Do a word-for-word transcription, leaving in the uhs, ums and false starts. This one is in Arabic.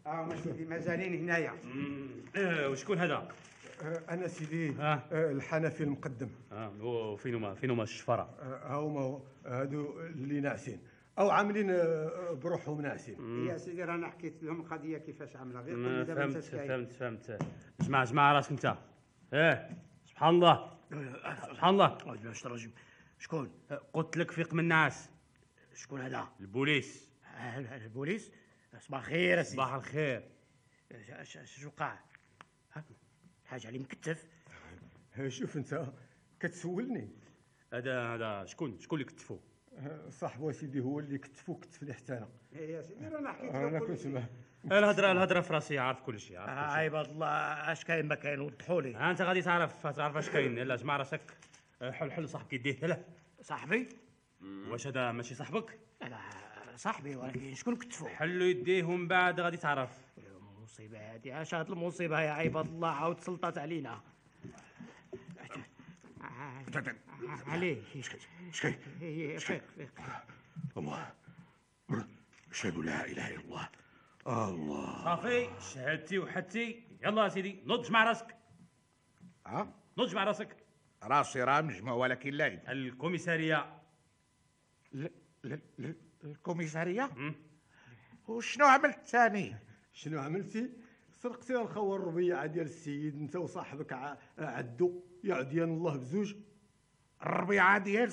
اه سيدي مازالين هنايا. اه وشكون هذا؟ آه انا سيدي آه. آه الحنفي المقدم. اه وفين هما فين هما الشفره؟ آه هما هادو اللي ناعسين او عاملين آه بروحهم ناعسين. يا سيدي رانا حكيت لهم القضيه كيفاش عامله، غير مم، قول لي دابا انت فهمت شكاين. فهمت فهمت. اسمع اسمع راسك انت. اه سبحان الله سبحان الله. باش ترجم شكون؟ قلت لك فيق من الناس. شكون هذا؟ البوليس. البوليس. صباح الخير اسيدي. صباح الخير. شو وقع؟ حاجه علي مكتف. شوف انت كتسولني. هذا هذا شكون شكون اللي كتفو؟ صاحبو سيدي هو اللي كتفو كتفني حتى انا. يا سيدي رانا حكيت انا لهم كل كنت شيء. معاه. الهضره الهضره في راسي، عارف كل شيء عارف كل شيء. عيب الله اش كاين ما كاين وضحوا لي. ها انت غادي تعرف تعرف اش كاين. يلا جمع راسك. حل حل صاحبك يديه. لا صاحبي؟ واش هذا ماشي صاحبك؟ لا صاحبي ولكن شكون كتفو؟ حلوا يديه ومن بعد غادي تعرف. المصيبه هذه اش هاد المصيبه يا عيب الله عاود سلطت علينا. عليه شكاين؟ فيق فيق. الله اشهد لا اله الا الله. الله صافي شهدتي وحدتي. يلا يا سيدي نضج مع راسك. ها نضج مع راسك. راسي راه مجمع ولكن لا يد. الكوميساريه. ل... ل... ل... الكوميساريه. وشنو عملت ثاني؟ شنو عملتي؟ سرقتي الخوه الربيعه ديال السيد انت وصاحبك ع... عدو يعديان الله بزوج. الربيعه ديال